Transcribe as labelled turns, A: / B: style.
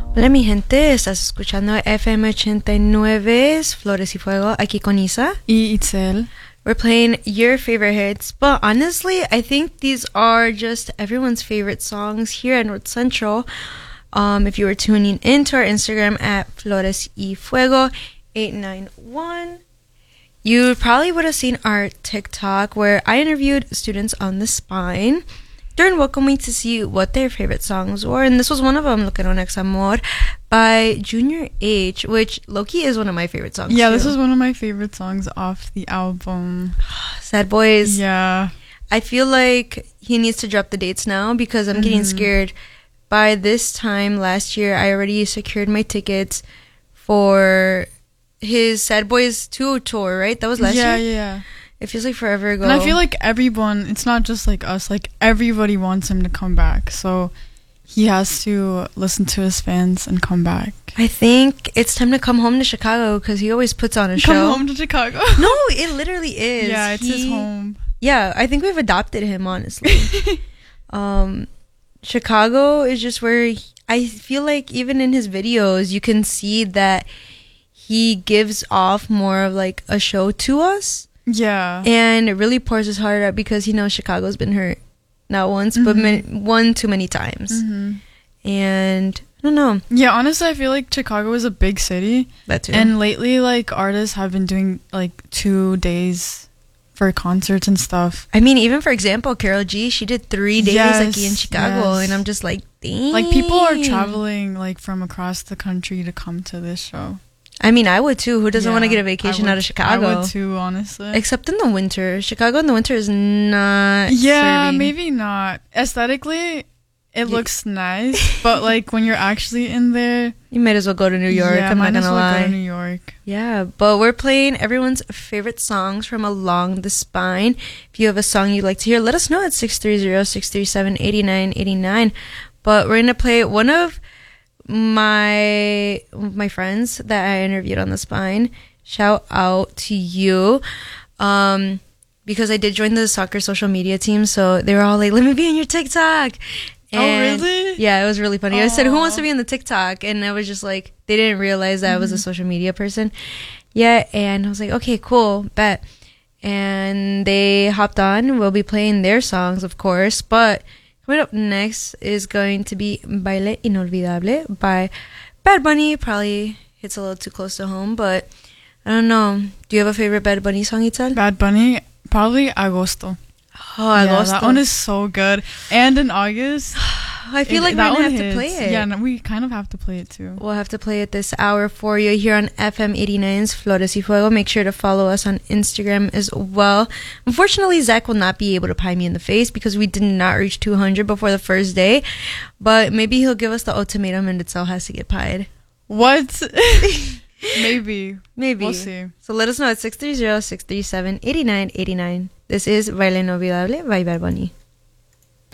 A: Hola mi gente, estás escuchando FM 89, Flores y Fuego, aquí con Isa.
B: Y Itzel.
A: We're playing your favorite hits, but honestly, I think these are just everyone's favorite songs here at North Central. If you were tuning into our Instagram at Flores y Fuego 891, you probably would have seen our TikTok where I interviewed students on the Spine during Welcome Week to see what their favorite songs were, and this was one of them, Lo que no es amor, by Junior H, which low-key is one of my favorite songs.
B: Yeah,
A: too.
B: this was one of my favorite songs off the album.
A: Sad Boys.
B: Yeah.
A: I feel like he needs to drop the dates now because I'm getting scared. By this time last year, I already secured my tickets for his Sad Boys 2 tour, right? That was last year?
B: Yeah.
A: It feels like forever ago.
B: And I feel like everyone, it's not just like us, like everybody wants him to come back. So he has to listen to his fans and come back.
A: I think it's time to come home to Chicago because he always puts on a show.
B: Come home to Chicago.
A: No, it literally is.
B: Yeah, it's his home.
A: Yeah, I think we've adopted him, honestly. Chicago is just where I feel like even in his videos, you can see that he gives off more of like a show to us.
B: Yeah.
A: And it really pours his heart out because he knows Chicago's been hurt. Not once, but one too many times. And I don't know.
B: Yeah, honestly, I feel like Chicago is a big city.
A: That too.
B: And lately, like, artists have been doing, like, 2 days for concerts and stuff.
A: I mean, even for example, Karol G, she did 3 days like in Chicago. And I'm just like, dang.
B: Like, people are traveling, like, from across the country to come to this show.
A: I mean, I would too. Who doesn't want to get a vacation out of Chicago?
B: I would too, honestly.
A: Except in the winter. Chicago in the winter is not
B: Yeah,
A: serving.
B: maybe not. Aesthetically, it looks nice. But, like, when you're actually in there...
A: You might as well go to New York.
B: Yeah,
A: I'm not
B: might as
A: going to
B: well
A: lie.
B: go to New York.
A: Yeah, but we're playing everyone's favorite songs from Along the Spine. If you have a song you'd like to hear, let us know at 630-637-8989. But we're going to play one of my friends that I interviewed on the Spine. Shout out to you, because I did join the soccer social media team, so they were all like, let me be in your TikTok. And
B: really?
A: Yeah, it was really funny.
B: Aww.
A: I said, who wants to be in the TikTok? And I was just like, they didn't realize that I was a social media person. Yeah, and I was like, okay, cool, bet. And they hopped on. We'll be playing their songs, of course, but coming up next is going to be Baile Inolvidable by Bad Bunny. Probably hits a little too close to home, but I don't know. Do you have a favorite Bad Bunny song, Itzel?
B: Bad Bunny, probably Agosto.
A: Oh,
B: Yeah,
A: Agosto.
B: that one is so good. And in August...
A: I feel like we're going to have to play it.
B: Yeah, no, we kind of have to play it too.
A: We'll have to play it this hour for you here on FM 89's Flores y Fuego. Make sure to follow us on Instagram as well. Unfortunately, Zach will not be able to pie me in the face because we did not reach 200 before the first day. But maybe he'll give us the ultimatum and Itzel has to get pied.
B: What? Maybe. We'll see.
A: So let us know at 630-637-8989. This is Baile Inolvidable by Bad Bunny.